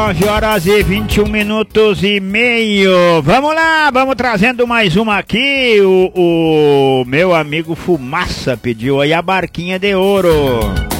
9h21 Vamos lá, vamos trazendo mais uma aqui. O meu amigo Fumaça pediu aí a barquinha de ouro.